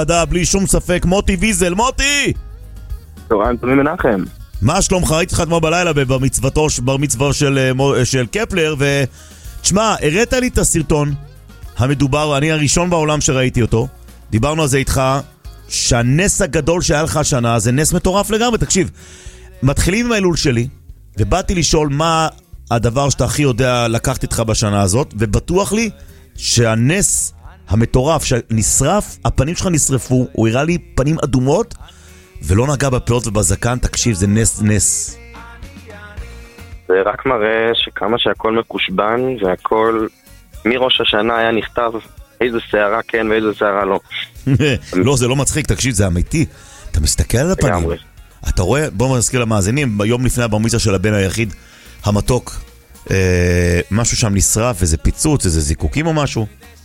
בלי שום ספק, מוטי ויזל. מוטי! צהריים טובים מנחם. מה שלומך? ראיתי לך אתמול בלילה בר מצווה של קפלר, ותשמע, הראת לי את הסרטון המדובר, אני הראשון בעולם שראיתי אותו, דיברנו על זה איתך, שהנס הגדול שהיה לך השנה זה נס מטורף לגמרי. תקשיב, מתחילים עם האלול שלי, ובאתי לשאול מה הדבר שאתה הכי יודע לקחת איתך בשנה הזאת, ובטוח לי שהנס המטורף שנשרף, הפנים שלך נשרפו, הוא הראה לי פנים אדומות, ולא נגע בפאות ובזקן. תקשיב, זה נס. זה רק מראה שכמה שהכל מקושבן, והכל מראש השנה היה נכתב איזה שערה כן ואיזה שערה לא. לא, זה לא מצחיק, תקשיב, זה אמיתי. אתה מסתכל על הפנים, אתה רואה, בואו נזכיר למאזינים, ביום לפני הבר מצווה של הבן היחיד המתוק, משהו שם נשרף, איזה פיצוץ, איזה זיקוקים או משהו.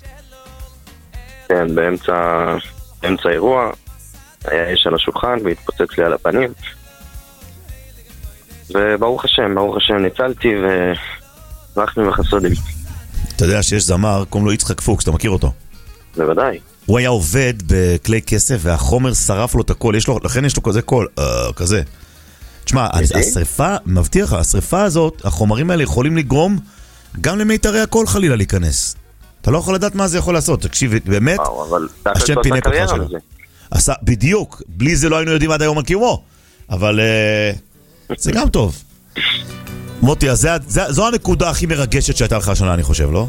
כן, באמצע אירוע היה אש על השולחן והתפוצץ לי על הפנים, וברוך השם ניצלתי והלכנו לחסודים. אתה יודע שיש זמר, קוראים לו יצחק פוקס, אתה מכיר אותו? בוודאי. הוא היה עובד בכלי כסף והחומר שרף לו את הכל, לכן יש לו כזה קול, כזה. תשמע, השריפה, מבטיח לך, השריפה הזאת, החומרים האלה יכולים לגרום גם למיתרי הכל חלילה להיכנס. אתה לא יכול לדעת מה זה יכול לעשות, תקשיב, באמת, השם פיני כוחה שלו. בדיוק, בלי זה לא היינו יודעים עד היום על קיומו, אבל זה גם טוב. מוטי, אז זו הנקודה הכי מרגשת שהייתה לך השנה, אני חושב, לא?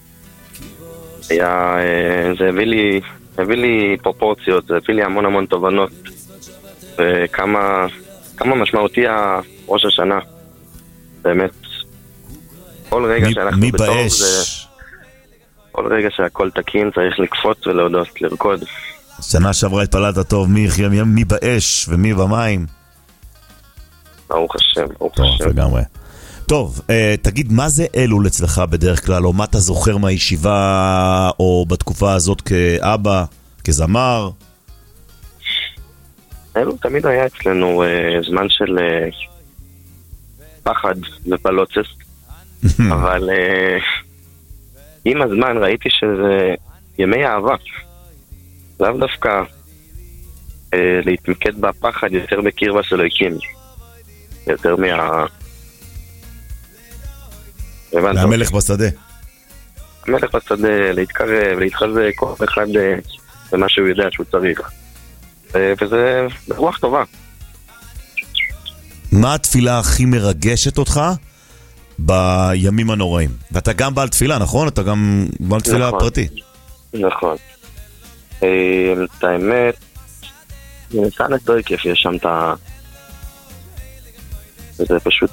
זה הביא לי פרופורציות, זה הביא לי המון תובנות, וכמה משמעותי ראש השנה, באמת. כל רגע שאנחנו בטוב זה... כל רגע שהכל תקין צריך לקפוץ ולהודות, לרקוד. שנה שעברה התפללת טוב, מי באש ומי במים. ברוך השם. טוב, לגמרי. טוב, תגיד, מה זה אלול אצלך בדרך כלל, או מה אתה זוכר מהישיבה, או בתקופה הזאת כאבא, כזמר? אלול תמיד היה אצלנו זמן של פחד ופלוצס, אבל עם הזמן ראיתי שזה ימי אהבה. לאו דווקא להתמקד בפחד, יותר בקרבה של אלוהים, יותר מהמלך בשדה. המלך בשדה, להתקרב, להתחזק, כל אחד במה שהוא יודע שהוא צריך. וזה ברוח טובה. מה התפילה הכי מרגשת אותך בימים הנוראים? ואתה גם בעל תפילה, נכון? אתה גם בעל תפילה פרטי. נכון. את האמת, ניסן את דויקף, יש שם את ה... וזה פשוט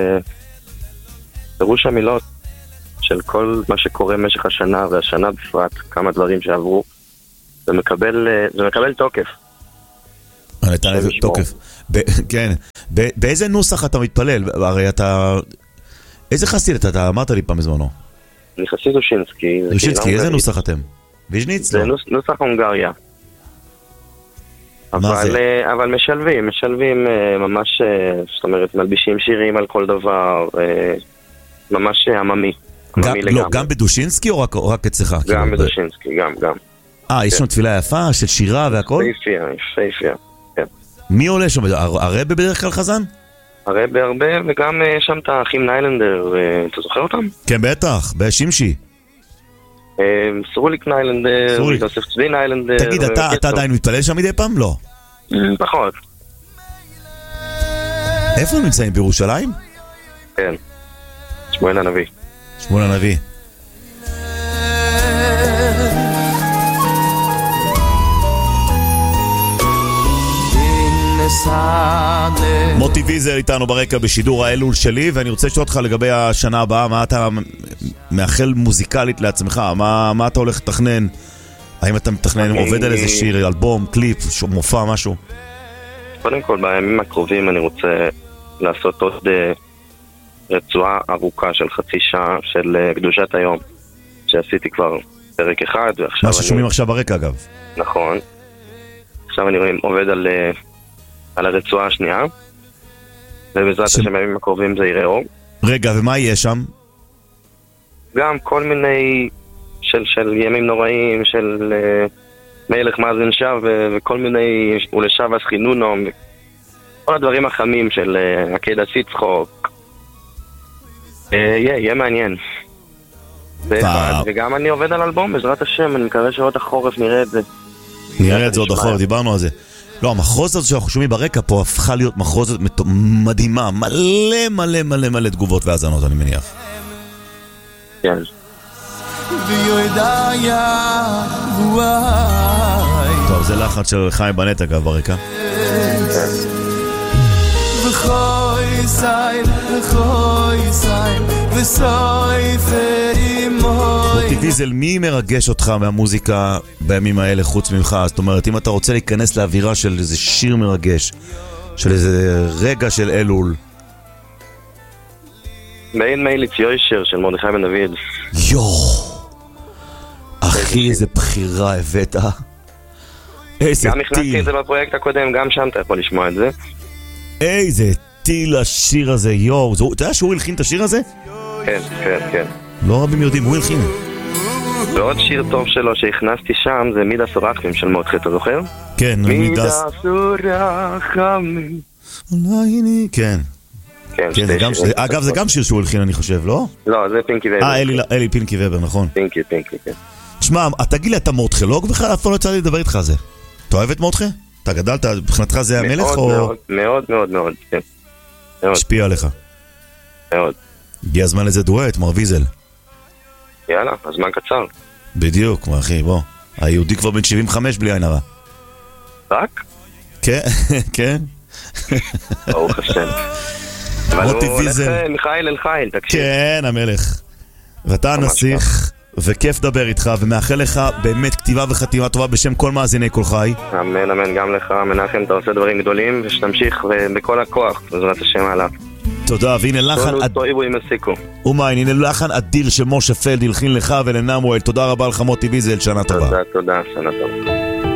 פירוש המילות של כל מה שקורה במשך השנה, והשנה בפרט, כמה דברים שעברו, זה מקבל תוקף. נתן איזה תוקף. כן. באיזה נוסח אתה מתפלל? הרי אתה... איזה חסיד אתה אמרת לי פעם בזמנו? אני חסיד דושינסקי. דושינסקי, איזה נוסח אתם? ויז'ניץ? זה נוסח הונגריה. אבל משלבים ממש, זאת אומרת, מלבישים שירים על כל דבר, ממש עממי. לא, גם בדושינסקי או רק אצלך? גם בדושינסקי, גם. יש לנו תפילה יפה של שירה והכל? יפהפייה, כן. מי עולה שם? הרבי בדרך כלל חזן? הרבי הרבה, וגם שם את האחים ניילנדר, אתה זוכר אותם? כן, בטח, בשימשי. סרוליק ניילנדר, יוסף צבי ניילנדר. תגיד, אתה עדיין מתפלל שם מדי פעם? לא. פחות. איפה הם נמצאים? בירושלים? כן. שמואל הנביא. שמואל הנביא. מוטי ויזל איתנו ברקע בשידור האלול שלי, ואני רוצה לשאול אותך לגבי השנה הבאה, מה אתה מאחל מוזיקלית לעצמך? מה אתה הולך לתכנן? האם אתה מתכנן, עובד על איזה שיר, אלבום, קליפ, מופע, משהו? קודם כל, בימים הקרובים אני רוצה לעשות עוד רצועה ארוכה של חצי שעה של קדושת היום, שעשיתי כבר פרק אחד, ועכשיו מה ששומעים עכשיו ברקע אגב. נכון. עכשיו אני עובד על הרצועה השנייה, ובעזרת השם בימים הקרובים זה יראה אור. רגע, ומה יהיה שם? גם כל מיני של ימים נוראים, של מלך מאזן שב וכל מיני ולשב אז חינונו, כל הדברים החמים של עקד הסיצחוק. יהיה מעניין. וגם אני עובד על אלבום בעזרת השם, אני מקווה שעוד החורף נראה את זה. נראה את זה עוד החורף, דיברנו על זה. לא, המחרוזת הזו שאנחנו שומעים ברקע פה הפכה להיות מחרוזת מדהימה, מלא מלא מלא מלא תגובות והאזנות, אני מניח. כן. טוב, זה לחץ של חיים בנט אגב ברקע. וחוי סייל, וחוי סייל, וסוי פרימוי. מוטי ויזל, מי מרגש אותך מהמוזיקה בימים האלה חוץ ממך? זאת אומרת, אם אתה רוצה להיכנס לאווירה של איזה שיר מרגש, של איזה רגע של אלול. מעין מייליץ יוישר של מרדכי בן דוד. אחי, איזה בחירה הבאת. איזה גם הכנסתי את זה בפרויקט הקודם, גם שם אתה יכול לשמוע את זה. איזה טיל השיר הזה, אתה יודע שהוא הלחין את השיר הזה? כן, כן, כן. לא רבים יודעים, הוא הלחין. ועוד שיר טוב שלו שהכנסתי שם זה מידה סורחמים של מותחי, אתה זוכר? כן, מידה סורחמים. כן. אגב, זה גם שיר שהוא הלחין, אני חושב, לא? לא, זה פינקי ובר. אלי פינקי ובר, נכון. פינקי, כן. תשמע, תגיד לי, אתה מורדכלוג בכלל? אף פעם לא יצא לי לדבר איתך על זה. אתה אוהב את מורדכה? אתה גדלת, מבחינתך זה המלך או... מאוד, כן. השפיע עליך. מאוד. הגיע הזמן לזה דואט, מר ויזל. יאללה, הזמן קצר. בדיוק, אחי, בוא. היהודי כבר בן 75 בלי עין הרע. רק? כן, כן. ברוך השם. אבל הוא הולך מחיל אל חיל, תקשיב. כן, המלך. ואתה הנסיך, וכיף לדבר איתך, ומאחל לך באמת כתיבה וחתימה טובה בשם כל מאזיני כל חי. אמן, אמן, גם לך, מנחם, אתה עושה דברים גדולים, ושתמשיך בכל הכוח, בעזרת השם עליו. תודה, והנה לחן הנה לחן אדיר שמשה פלד הלחין לך ולנמואל. תודה רבה לך מוטי ויזל, שנה טובה. תודה, שנה טובה.